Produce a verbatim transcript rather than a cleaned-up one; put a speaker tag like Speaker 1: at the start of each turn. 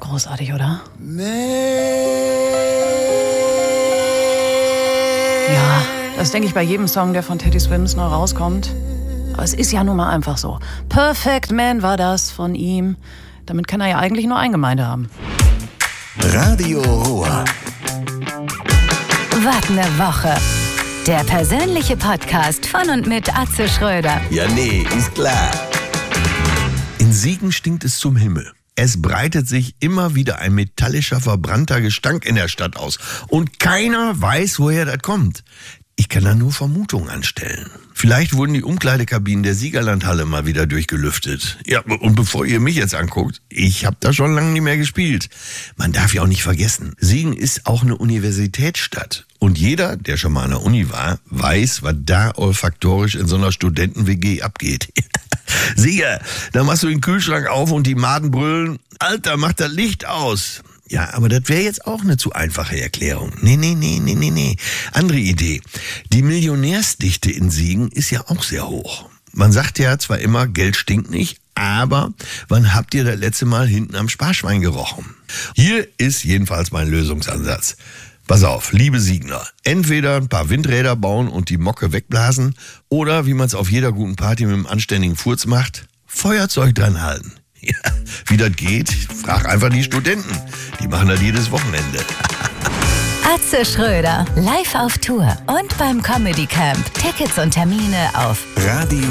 Speaker 1: großartig, oder?
Speaker 2: Nee.
Speaker 1: Ja, das denke ich bei jedem Song, der von Teddy Swims noch rauskommt. Aber es ist ja nun mal einfach so. Perfect Man war das von ihm. Damit kann er ja eigentlich nur eine Gemeinde haben.
Speaker 3: Radio Ruhr.
Speaker 4: Was ne Woche. Der persönliche Podcast von und mit Atze Schröder.
Speaker 3: Ja, nee, ist klar. In Siegen stinkt es zum Himmel. Es breitet sich immer wieder ein metallischer, verbrannter Gestank in der Stadt aus. Und keiner weiß, woher das kommt. Ich kann da nur Vermutungen anstellen. Vielleicht wurden die Umkleidekabinen der Siegerlandhalle mal wieder durchgelüftet. Ja, und bevor ihr mich jetzt anguckt, ich habe da schon lange nicht mehr gespielt. Man darf ja auch nicht vergessen, Siegen ist auch eine Universitätsstadt. Und jeder, der schon mal an der Uni war, weiß, was da olfaktorisch in so einer Studenten-W G abgeht. Sieger, da machst du den Kühlschrank auf und die Maden brüllen, Alter, mach das Licht aus. Ja, aber das wäre jetzt auch eine zu einfache Erklärung. Nee, nee, nee, nee, nee, nee. Andere Idee. Die Millionärsdichte in Siegen ist ja auch sehr hoch. Man sagt ja zwar immer, Geld stinkt nicht, aber wann habt ihr das letzte Mal hinten am Sparschwein gerochen? Hier ist jedenfalls mein Lösungsansatz. Pass auf, liebe Siegner, entweder ein paar Windräder bauen und die Mocke wegblasen oder, wie man es auf jeder guten Party mit einem anständigen Furz macht, Feuerzeug dran halten. Ja, wie das geht, frag einfach die Studenten. Die machen das jedes Wochenende.
Speaker 4: Atze Schröder, live auf Tour und beim Comedy Camp. Tickets und Termine auf
Speaker 3: Radio